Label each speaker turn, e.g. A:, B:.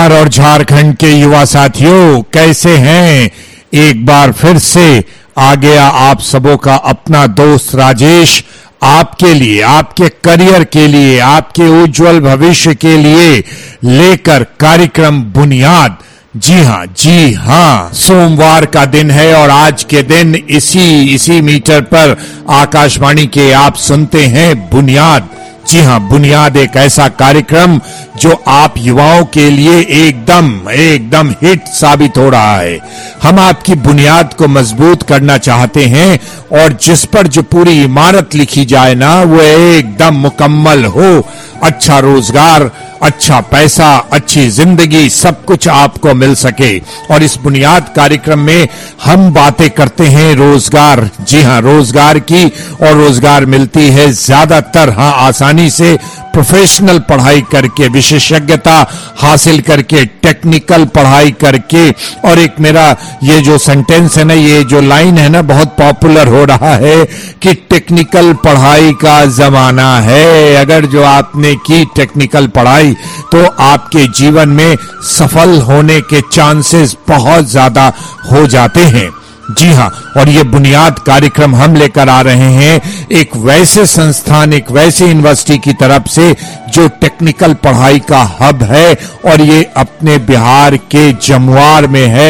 A: बिहार और झारखंड के युवा साथियों, कैसे हैं? एक बार फिर से आ गया आप सबों का अपना दोस्त राजेश, आपके लिए, आपके करियर के लिए, आपके उज्जवल भविष्य के लिए लेकर कार्यक्रम बुनियाद। जी हां, सोमवार का दिन है और आज के दिन इसी मीटर पर आकाशवाणी के आप सुनते हैं बुनियाद। जी हां, बुनियाद एक ऐसा कार्यक्रम जो आप युवाओं के लिए एकदम हिट साबित हो रहा है। हम आपकी बुनियाद को मजबूत करना चाहते हैं और जिस पर जो पूरी इमारत लिखी जाए ना, वो एकदम मुकम्मल हो। अच्छा रोजगार, अच्छा पैसा, अच्छी जिंदगी, सब कुछ आपको मिल सके। और इस बुनियाद कार्यक्रम में हम बातें करते हैं रोजगार, जी हां, रोजगार की। और रोजगार मिलती है ज्यादातर आसानी से प्रोफेशनल पढ़ाई करके, विशेषज्ञता हासिल करके, टेक्निकल पढ़ाई करके। और एक मेरा ये जो सेंटेंस है ना, ये जो लाइन है ना, बहुत पॉपुलर हो रहा है कि टेक्निकल पढ़ाई का जमाना है। अगर जो आपने की टेक्निकल पढ़ाई तो आपके जीवन में सफल होने के चांसेस बहुत ज्यादा हो जाते हैं। जी हां, और ये बुनियाद कार्यक्रम हम लेकर आ रहे हैं एक वैसे संस्थान, एक वैसे यूनिवर्सिटी की तरफ से जो टेक्निकल पढ़ाई का हब है और ये अपने बिहार के जमुआर में है।